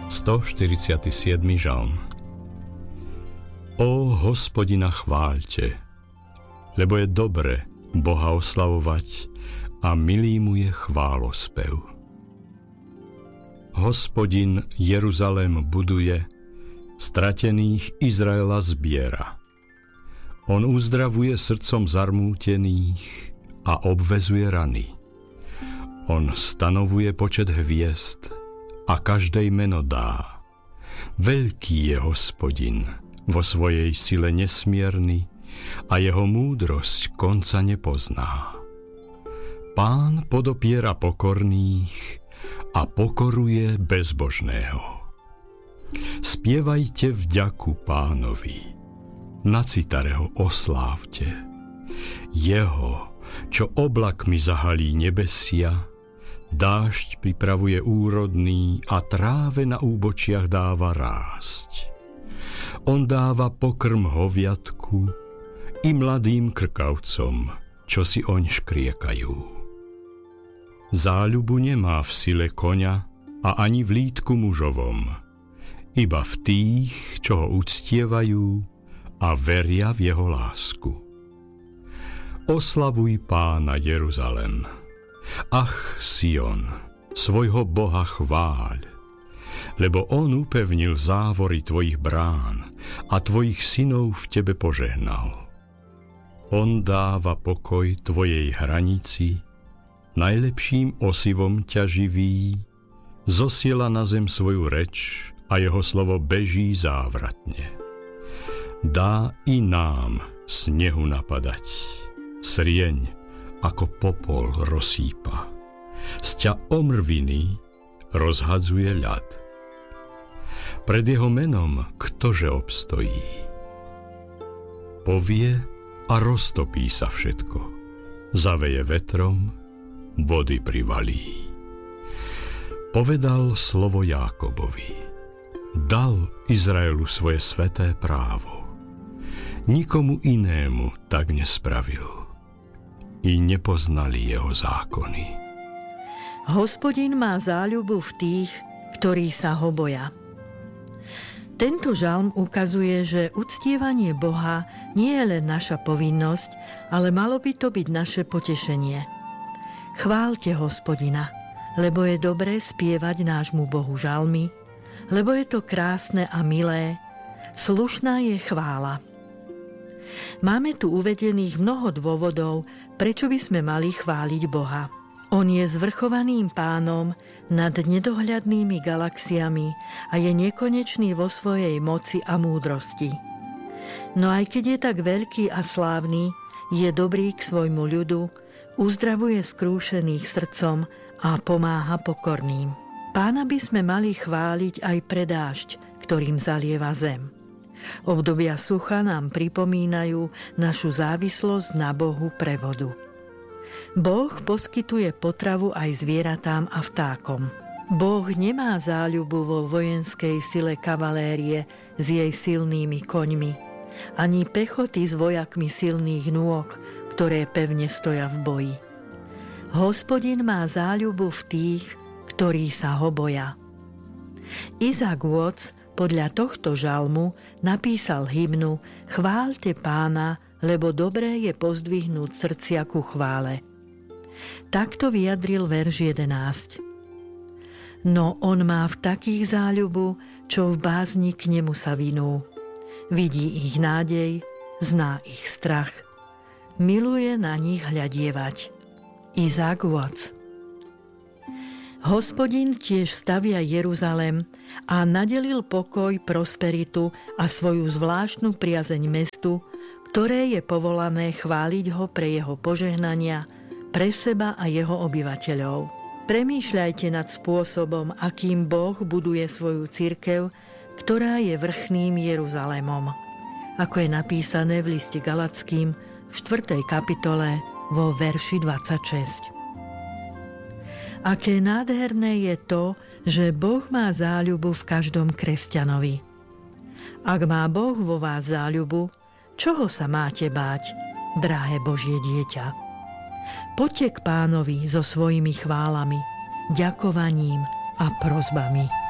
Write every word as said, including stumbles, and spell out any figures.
stoštyridsiaty siedmy žalm. Ó Hospodina chváľte, lebo je dobre Boha oslavovať a milý mu je chválospev. Hospodin Jeruzalém buduje, stratených Izraela zbiera. On uzdravuje srdcom zarmútených a obvezuje rany. On stanovuje počet hviezd a každej meno dá. Veľký je Hospodin, vo svojej sile nesmierny a jeho múdrosť konca nepozná. Pán podopiera pokorných a pokoruje bezbožného. Spievajte vďaku Pánovi, na citare ho oslávte. Jeho, čo oblakmi zahalí nebesia, dážď pripravuje úrodný a tráve na úbočiach dáva rásť. On dáva pokrm hoviatku i mladým krkavcom, čo si oň škriekajú. Záľubu nemá v sile koňa a ani v lítku mužovom, iba v tých, čo ho uctievajú a veria v jeho lásku. Oslavuj Pána Jeruzalém. Ach, Sion, svojho Boha chváľ, lebo on upevnil závory tvojich brán a tvojich synov v tebe požehnal. On dáva pokoj tvojej hranici, najlepším osivom ťa živí, zosiela na zem svoju reč a jeho slovo beží závratne. Dá i nám snehu napadať, srieň ako popol rozsýpa, z ťa omrviny rozhadzuje ľad. Pred jeho menom ktože obstojí? Povie a roztopí sa všetko, zaveje vetrom, vody privalí. Povedal slovo Jákobovi, dal Izraelu svoje sväté právo. Nikomu inému tak nespravil. I nepoznali jeho zákony. Hospodin má záľubu v tých, ktorí sa ho boja. Tento žalm ukazuje, že uctievanie Boha nie je len naša povinnosť, ale malo by to byť naše potešenie. Chváľte Hospodina, lebo je dobré spievať nášmu Bohu žalmy, lebo je to krásne a milé, slušná je chvála. Máme tu uvedených mnoho dôvodov, prečo by sme mali chváliť Boha. On je zvrchovaným pánom nad nedohľadnými galaxiami a je nekonečný vo svojej moci a múdrosti. No aj keď je tak veľký a slávny, je dobrý k svojmu ľudu, uzdravuje skrúšených srdcom a pomáha pokorným. Pána by sme mali chváliť aj pre dážď, ktorým zalieva zem. Obdobia sucha nám pripomínajú našu závislosť na Bohu pre vodu. Boh poskytuje potravu aj zvieratám a vtákom. Boh nemá záľubu vo vojenskej sile kavalérie s jej silnými koňmi, ani pechoty s vojakmi silných nôh, ktoré pevne stoja v boji. Hospodin má záľubu v tých, ktorí sa ho boja. Izák Watts podľa tohto žalmu napísal hymnu Chváľte Pána, lebo dobré je pozdvihnúť srdcia ku chvále. Takto vyjadril verš jedenásť. No on má v takých záľubu, čo v bázni k nemu sa vinú. Vidí ich nádej, zná ich strach. Miluje na nich hľadievať. Izák Watts. Hospodin tiež stavia Jeruzalém a nadelil pokoj, prosperitu a svoju zvláštnu priazeň mestu, ktoré je povolané chváliť ho pre jeho požehnania, pre seba a jeho obyvateľov. Premýšľajte nad spôsobom, akým Boh buduje svoju cirkev, ktorá je vrchným Jeruzalémom. Ako je napísané v liste Galatským v štvrtej kapitole vo verši dvadsaťšesť. Aké nádherné je to, že Boh má záľubu v každom kresťanovi. Ak má Boh vo vás záľubu, čoho sa máte báť, drahé Božie dieťa? Poďte k Pánovi so svojimi chválami, ďakovaním a prosbami.